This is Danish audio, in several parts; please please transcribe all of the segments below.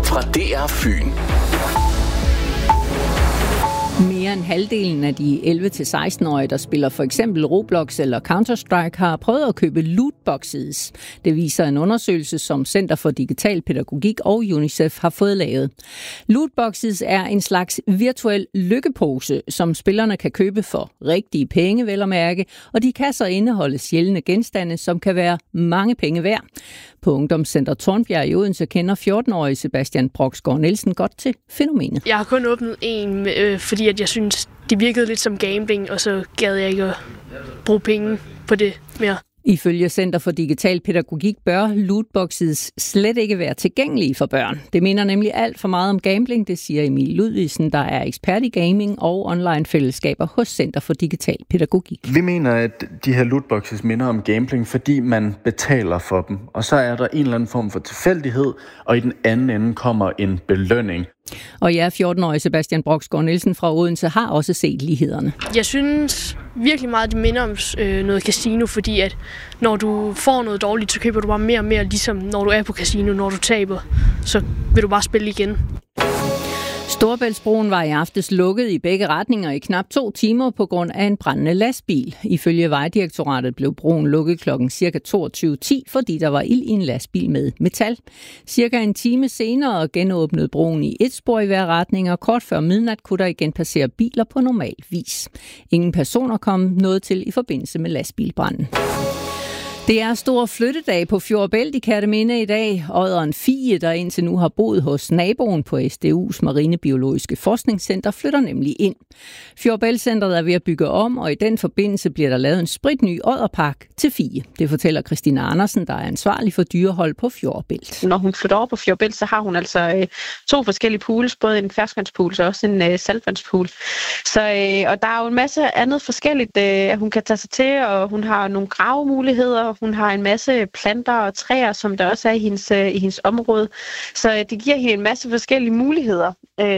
fra DR Fyn. Mere end halvdelen af de 11-16-årige, der spiller for eksempel Roblox eller Counter-Strike, har prøvet at købe lootboxes. Det viser en undersøgelse, som Center for Digital Pædagogik og UNICEF har fået lavet. Lootboxes er en slags virtuel lykkepose, som spillerne kan købe for rigtige penge, vel at mærke, og de kan så indeholde sjældne genstande, som kan være mange penge værd. På Ungdomscenter Tornbjerg i Odense kender 14-årige Sebastian Broksgaard Nielsen godt til fænomenet. Jeg har kun åbnet en, fordi at jeg synes, det virkede lidt som gambling, og så gad jeg ikke at bruge penge på det mere. Ifølge Center for Digital Pædagogik bør lootboxes slet ikke være tilgængelige for børn. Det minder nemlig alt for meget om gambling, det siger Emil Ludvigsen, der er ekspert i gaming og online-fællesskaber hos Center for Digital Pædagogik. Vi mener, at de her lootboxes minder om gambling, fordi man betaler for dem. Og så er der en eller anden form for tilfældighed, og i den anden ende kommer en belønning. Og ja, 14-årige Sebastian Broksgaard Nielsen fra Odense har også set lighederne. Jeg synes virkelig meget, det minder om noget casino, fordi at når du får noget dårligt, så køber du bare mere og mere, ligesom når du er på casino. Når du taber, så vil du bare spille igen. Storebæltsbroen var i aftes lukket i begge retninger i knap 2 timer på grund af en brændende lastbil. Ifølge Vejdirektoratet blev broen lukket klokken ca. 22:10, fordi der var ild i en lastbil med metal. Cirka en time senere genåbnede broen i et spor i hver retning, og kort før midnat kunne der igen passere biler på normal vis. Ingen personer kom noget til i forbindelse med lastbilbranden. Det er stor flyttedag på Fjordbælt i Kerteminde i dag. Odderen Fie, der indtil nu har boet hos naboen på SDU's Marinebiologiske Forskningscenter, flytter nemlig ind. Fjordbæltcentret er ved at bygge om, og i den forbindelse bliver der lavet en spritny odderpark til Fie. Det fortæller Christina Andersen, der er ansvarlig for dyrehold på Fjordbælt. Når hun flytter over på Fjordbælt, så har hun altså 2 forskellige pools, både en ferskvandspool og også en saltvandspool. Så, og der er jo en masse andet forskelligt, hun kan tage sig til, og hun har nogle gravemuligheder. Hun har en masse planter og træer, som der også er i hendes område. Så det giver hende en masse forskellige muligheder,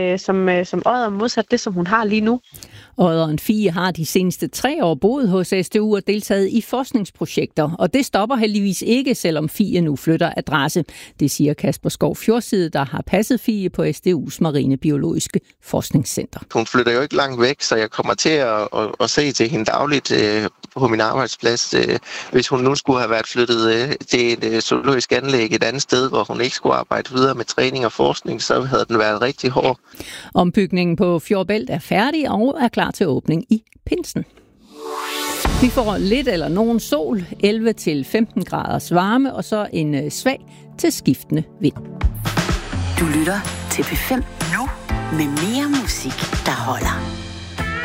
som Odder modsat det, som hun har lige nu. Odderen Fie har de seneste 3 år boet hos SDU og deltaget i forskningsprojekter. Og det stopper heldigvis ikke, selvom Fie nu flytter adresse. Det siger Kasper Skov Fjordside, der har passet Fie på SDU's Marinebiologiske Forskningscenter. Hun flytter jo ikke langt væk, så jeg kommer til at se til hende dagligt på min arbejdsplads. Hvis hun nu skulle have været flyttet til et zoologisk anlæg et andet sted, hvor hun ikke skulle arbejde videre med træning og forskning, så havde den været rigtig hård. Ombygningen på Fjordbælt er færdig og er klar til åbning i pinsen. Vi får lidt eller nogen sol, 11-15 graders varme og så en svag til skiftende vind. Du lytter til P5 nu med mere musik, der holder.